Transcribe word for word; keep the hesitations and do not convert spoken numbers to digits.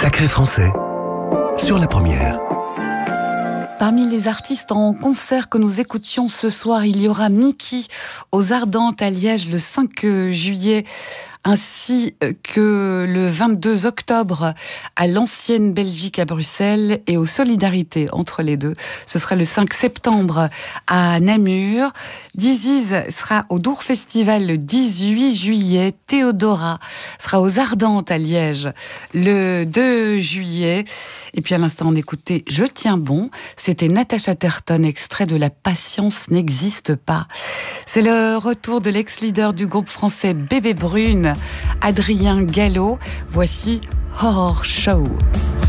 Sacré Français, sur la première. Parmi les artistes en concert que nous écoutions ce soir, il y aura Mickey aux Ardentes à Liège le cinq juillet, ainsi que le vingt-deux octobre à l'Ancienne Belgique à Bruxelles et aux Solidarités entre les deux. Ce sera le cinq septembre à Namur. Diziz sera au Dour Festival le dix-huit juillet. Théodora sera aux Ardentes à Liège le deux juillet. Et puis à l'instant, on écoutait Je tiens bon. C'était Natacha Terton, extrait de La patience n'existe pas. C'est le retour de l'ex-leader du groupe français Bébé Brune, Adrien Gallo. Voici Horror Show.